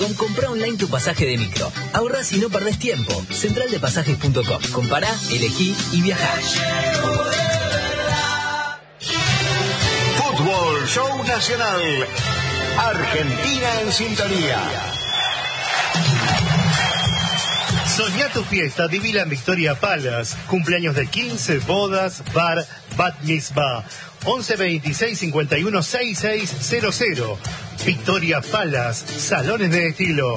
Comprá online tu pasaje de micro. Ahorrás y no perdés tiempo. Centraldepasajes.com. Compará, elegí y viajá. Fútbol Show Nacional. Argentina en sintonía. Soñá tu fiesta, vivila en Victoria Palace. Cumpleaños de 15, bodas, bar, bat mitzvah. 11 26 51 6600. Victoria Palace, salones de estilo.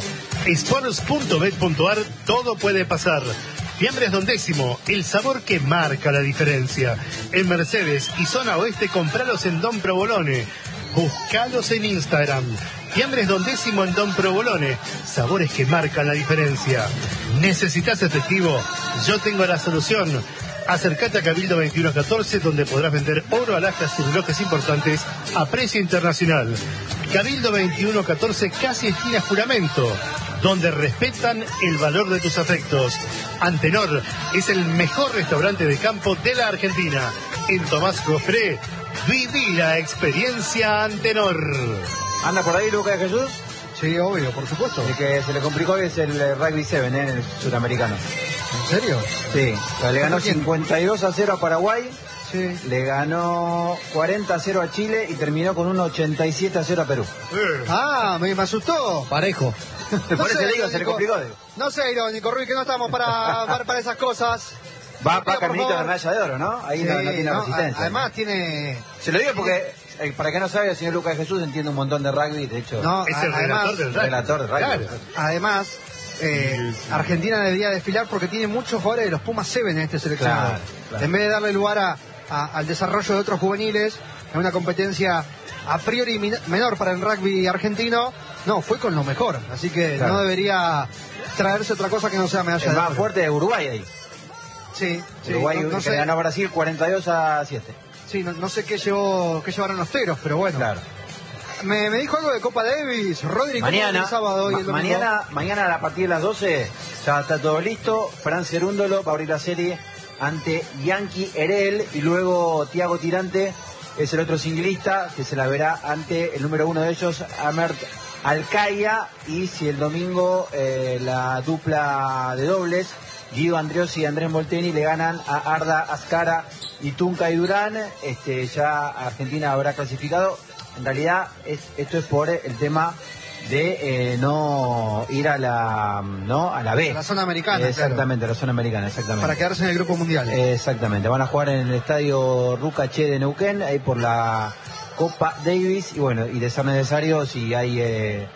Sports.bet.ar, todo puede pasar. Fiambres Don Décimo, el sabor que marca la diferencia. En Mercedes y zona oeste, compralos en Don Provolone. Buscalos en Instagram. Fiambres Don Décimo en Don Provolone. Sabores que marcan la diferencia. ¿Necesitas efectivo? Yo tengo la solución. Acércate a Cabildo 2114, donde podrás vender oro, alhajas y relojes importantes a precio internacional. Cabildo 2114, casi esquina Juramento, donde respetan el valor de tus afectos. Antenor es el mejor restaurante de campo de la Argentina. En Tomás Gofré, viví la experiencia Antenor. ¿Anda por ahí Lucas de Jesús? Sí, obvio, por supuesto. El que se le complicó hoy es el Rugby 7, en el sudamericano. ¿En serio? Sí, o sea, le ganó 52-0 a Paraguay, sí. Le ganó 40-0 a Chile y terminó con un 87-0 a Perú. Ah, me asustó. Parejo. Por eso le digo, se le complicó. No sé, irónico, Ruiz, que no estamos para esas cosas. Va caminito de la medalla de oro, ¿no? Ahí sí, no tiene resistencia. Además tiene... Se lo digo porque, para que no sabe, el señor Lucas de Jesús entiende un montón de rugby, de hecho. No, es el relator del rugby. Relator del rugby. Claro. Además... Argentina debería desfilar porque tiene muchos jugadores de los Pumas 7 en este seleccionado. Claro. En vez de darle lugar al desarrollo de otros juveniles, en una competencia a priori menor para el rugby argentino, no, fue con lo mejor. Así que no debería traerse otra cosa que no sea medalla de oro. Más fuerte de Uruguay ahí. Sí, Uruguay no sé. Ganó a Brasil 42-7. Sí, no sé qué llevaron los teros, pero bueno. Claro. Me dijo algo de Copa Davis, Rodri, mañana, el sábado y el domingo. Mañana a partir de las 12 ya está todo listo. Fran Cerúndolo va a abrir la serie ante Yankee Erel y luego Tiago Tirante es el otro singlista que se la verá ante el número 1 de ellos, Amert Alcaya, y si el domingo la dupla de dobles, Guido Andreossi y Andrés Molteni, le ganan a Arda Azcara y Tunca y Durán, ya Argentina habrá clasificado. En realidad esto es por el tema de no ir a la B. A la zona americana. Exactamente, claro. La zona americana, exactamente. Para quedarse en el grupo mundial. Exactamente, van a jugar en el estadio Rucaché de Neuquén, ahí por la Copa Davis, y bueno, y de ser necesario, si hay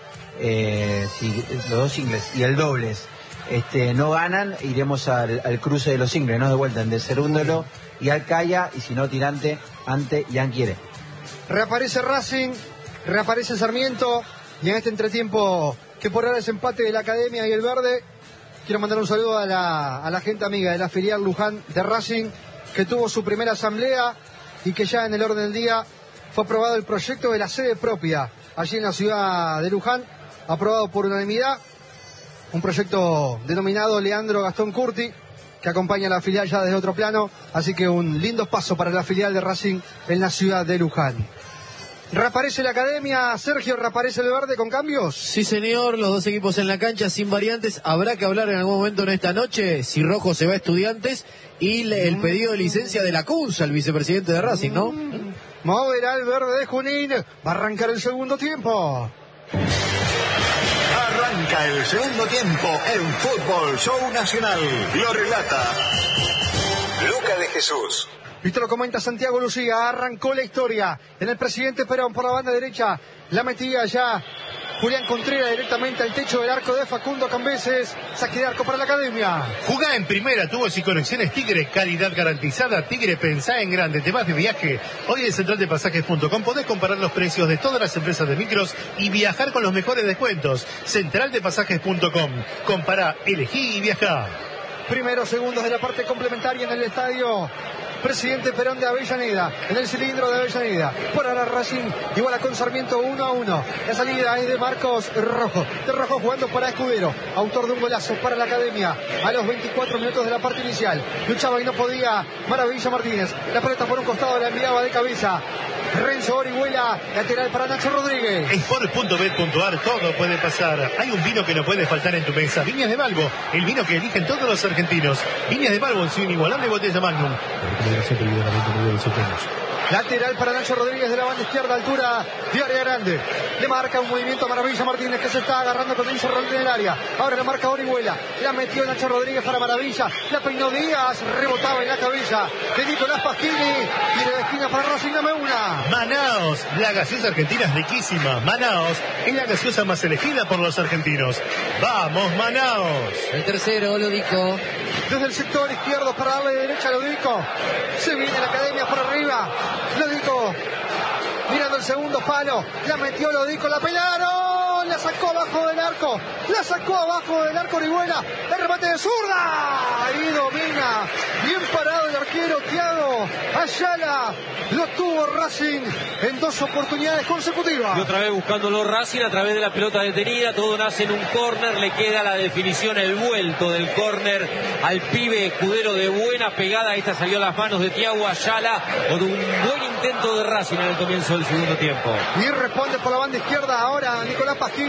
si los dos singles y el dobles no ganan, iremos al cruce de los singles, ¿no? De vuelta, en de Cerúndolo y Alcaya, y si no, Tirante ante Yanquiere. Reaparece Racing, reaparece Sarmiento, y en este entretiempo que por ahora es empate de la Academia y el Verde, quiero mandar un saludo a la gente amiga de la filial Luján de Racing, que tuvo su primera asamblea y que ya en el orden del día fue aprobado el proyecto de la sede propia allí en la ciudad de Luján, aprobado por unanimidad, un proyecto denominado Leandro Gastón Curti, que acompaña a la filial ya desde otro plano, así que un lindo paso para la filial de Racing en la ciudad de Luján. ¿Reaparece la Academia, Sergio? ¿Reaparece el Verde con cambios? Sí, señor, los dos equipos en la cancha sin variantes. Habrá que hablar en algún momento en esta noche si Rojo se va a Estudiantes y el pedido de licencia de la Cunza, el vicepresidente de Racing, ¿no? Moverá el Verde de Junín, va a arrancar el segundo tiempo. Arranca el segundo tiempo en Fútbol Show Nacional. Lo relata Lucas de Jesús. Viste, lo comenta Santiago Lucía, arrancó la historia en el Presidente Perón por la banda derecha, la metía ya Julián Contreras directamente al techo del arco de Facundo Cambeses, saque de arco para la Academia. Jugá en primera, tubos y conexiones Tigre, calidad garantizada. Tigre, pensá en grande, te vas de viaje. Hoy en centraldepasajes.com podés comparar los precios de todas las empresas de micros y viajar con los mejores descuentos. Centraldepasajes.com, compará, elegí y viajá. Primeros segundos de la parte complementaria en el estadio Presidente Perón de Avellaneda, en el cilindro de Avellaneda. Por ahora Racing iguala con Sarmiento 1-1. La salida es de Marcos Rojo. De Rojo jugando para Escudero, autor de un golazo para la Academia. A los 24 minutos de la parte inicial. Luchaba y no podía Maravilla Martínez. La pelota por un costado la enviaba de cabeza. Renzo Orihuela, lateral para Nacho Rodríguez. Sport.bet.ar, todo puede pasar. Hay un vino que no puede faltar en tu mesa. Viñas de Balbo, el vino que eligen todos los argentinos. Viñas de Balbo en su inigualable botella Magnum. Lateral para Nacho Rodríguez de la banda izquierda, altura de área grande. Le marca un movimiento a Maravilla Martínez, que se está agarrando con Enzo Rodríguez en el área. Ahora le marca Orihuela. La metió Nacho Rodríguez para Maravilla. La peinó Díaz. Rebotaba en la cabeza de Nicolás Pasquini. Tiro de esquina para Racing, dame una. Manaos, la gaseosa argentina es riquísima. Manaos es la gaseosa más elegida por los argentinos. ¡Vamos, Manaos! El tercero, Lodico. Desde el sector izquierdo para darle derecha a Lodico. Se viene la academia por arriba. Lodico mirando el segundo palo. La metió Lodico, la pelaron. La sacó abajo del arco. La sacó abajo del arco Orihuela. El remate de zurda. Ahí domina. Bien parado el arquero Thiago Ayala. Lo tuvo Racing en 2 oportunidades consecutivas. Y otra vez buscándolo Racing a través de la pelota detenida. Todo nace en un córner. Le queda la definición, el vuelto del córner al pibe Escudero de buena pegada. Esta salió a las manos de Thiago Ayala. O de un buen intento de Racing en el comienzo del segundo tiempo. Y responde por la banda izquierda ahora Nicolás Pasquini.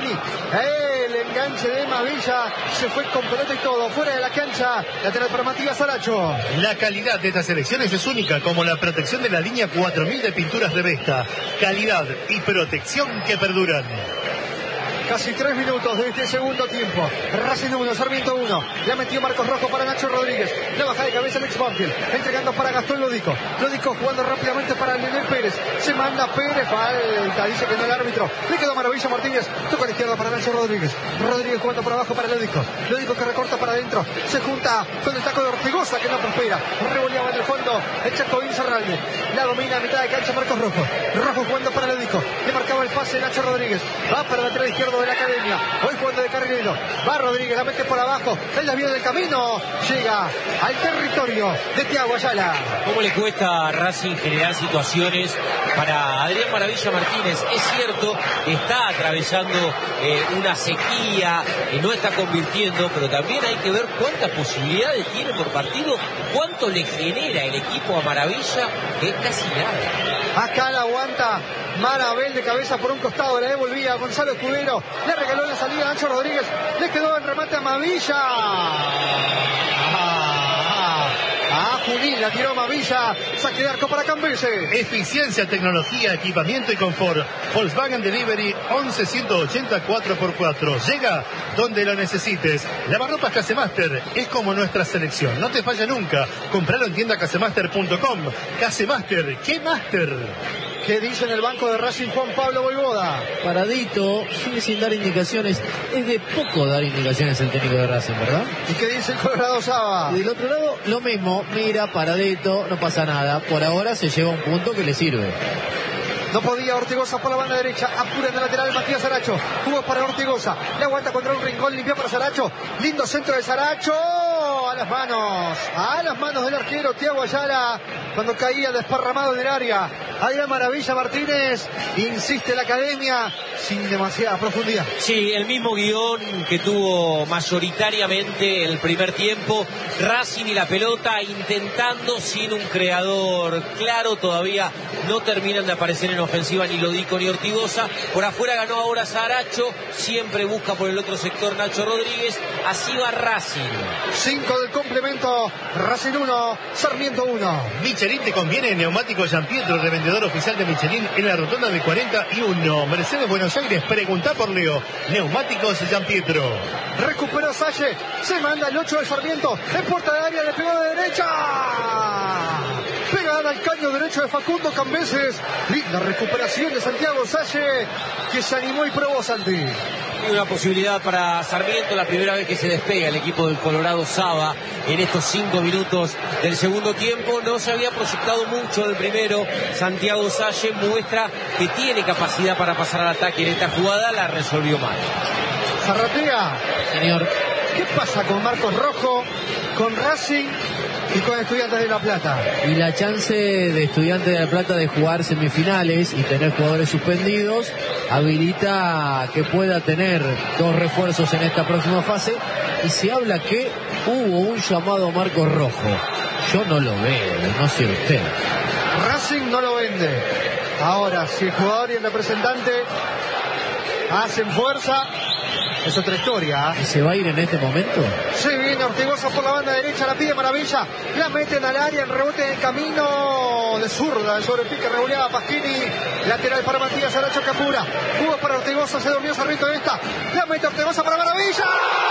El enganche de Mavilla. Se fue con pelota y todo. Fuera de la cancha. Lateral para Matías Saracho. La calidad de estas elecciones es única, como la protección de la línea 4000 de pinturas de Vesta. Calidad y protección que perduran. Casi 3 minutos de este segundo tiempo. Racing 1, Sarmiento 1. Ya metió Marcos Rojo para Nacho Rodríguez. La baja de cabeza Alex Banfield. Entregando para Gastón Lodico. Lodico jugando rápidamente para Leonel Pérez. Se manda Pérez. Falta. Dice que no el árbitro. Le quedó Maravilla Martínez. Toca a la izquierda para Nacho Rodríguez. Rodríguez jugando por abajo para Lodico. Lodico que recorta para adentro. Se junta con el taco de Ortigosa que no prospera. Revoleaba en el fondo el Chaco Incerralde. La domina a mitad de cancha Marcos Rojo. Rojo jugando para Lodico. Le marcaba el pase Nacho Rodríguez. Va para el lateral izquierdo de la academia. Hoy jugando de carrilero. Va Rodríguez, la mete por abajo. El desvío del camino. Llega al territorio de Thiago Ayala. ¿Cómo le cuesta a Racing generar situaciones para Adrián Maravilla Martínez? Es cierto, está atravesando una sequía, no está convirtiendo, pero también hay que ver cuántas posibilidades tiene por partido, cuánto le genera el equipo a Maravilla, que es casi nada. Acá la aguanta Marabel de cabeza por un costado, la devolvía a Gonzalo Escudero, le regaló la salida a Nacho Rodríguez, le quedó en remate a Mavilla. Junín, la tiró Mavilla, saque de arco para Cambyse. Eficiencia, tecnología, equipamiento y confort. Volkswagen Delivery 11-180 4x4. Llega donde lo necesites. Lavarropas Casemaster es como nuestra selección. No te falla nunca. Compralo en tienda casemaster.com. Casemaster, ¿qué master? ¿Qué dice en el banco de Racing Juan Pablo Voivoda? Paradito, sigue sin dar indicaciones. Es de poco dar indicaciones el técnico de Racing, ¿verdad? ¿Y qué dice el Colorado Saba? Y del otro lado, lo mismo. Mira, paradito, no pasa nada. Por ahora se lleva un punto que le sirve. No podía Ortigosa por la banda derecha. Apura en el lateral Matías Saracho. Jugó para Ortigosa. Le aguanta contra un rincón. Limpió para Saracho. Lindo centro de Saracho. A las manos del arquero Thiago Ayala. Cuando caía desparramado en el área. Adrián Maravilla Martínez. Insiste la academia. Sin demasiada profundidad. Sí, el mismo guión que tuvo mayoritariamente el primer tiempo. Racing y la pelota intentando sin un creador claro. Todavía no terminan de aparecer en ofensiva ni Lodico ni Ortigosa. Por afuera ganó ahora Saracho. Siempre busca por el otro sector Nacho Rodríguez. Así va Racing. 5 del complemento. Racing 1, Sarmiento 1. Michelin te conviene. Neumático Gianpietro, revendedor oficial de Michelin en la rotonda de 41. Mercedes Buenos Aires, pregunta por Leo. Neumáticos Gianpietro. Recuperó Salle. Se manda el 8 de Sarmiento. En puerta de área le pegó de derecha. Pegada al caño derecho de Facundo Cambeses. Linda recuperación de Santiago Salle, que se animó y probó Santi. Y una posibilidad para Sarmiento, la primera vez que se despega el equipo del Colorado Saba en estos 5 minutos del segundo tiempo. No se había proyectado mucho el primero. Santiago Salle muestra que tiene capacidad para pasar al ataque en esta jugada. La resolvió mal. Zarratea. Señor. ¿Qué pasa con Marcos Rojo, con Racing y con Estudiantes de La Plata? Y la chance de Estudiantes de La Plata de jugar semifinales y tener jugadores suspendidos habilita que pueda tener 2 refuerzos en esta próxima fase. Y se habla que hubo un llamado a Marcos Rojo. Yo no lo veo, no sé usted. Racing no lo vende. Ahora, si el jugador y el representante hacen fuerza, es otra historia. ¿Y se va a ir en este momento? Se viene Ortigosa por la banda derecha, la pide Maravilla, la meten al área, el rebote en el camino de zurda, sobre el pique reguleada Pasquini, lateral para Matías Aracho Capura, jugó para Ortigosa, se durmió Sarmiento en esta, la mete Ortigosa para Maravilla.